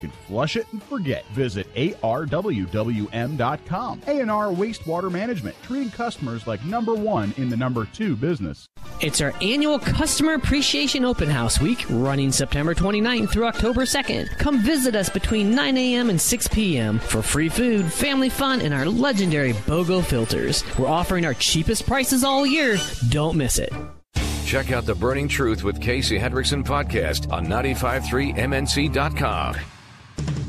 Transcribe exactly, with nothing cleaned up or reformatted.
Flush it and forget. Visit A R W W M dot com. A and R Wastewater Management, treating customers like number one in the number two business. It's our annual Customer Appreciation Open House Week, running September twenty-ninth through October second. Come visit us between nine a.m. and six p.m. for free food, family fun, and our legendary BOGO filters. We're offering our cheapest prices all year. Don't miss it. Check out the Burning Truth with Casey Hendrickson podcast on nine five three M N C dot com.